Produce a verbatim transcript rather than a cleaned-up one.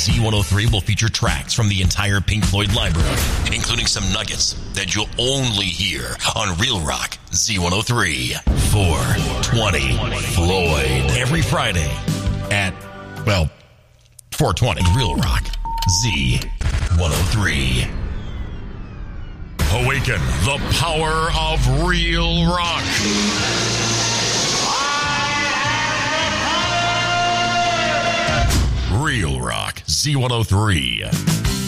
Z one oh three will feature tracks from the entire Pink Floyd library, including some nuggets that you'll only hear on Real Rock Z one oh three. four twenty Floyd. Every Friday at, well, four twenty Real Rock Z one oh three. Awaken the power of Real Rock. Real Rock Z one oh three.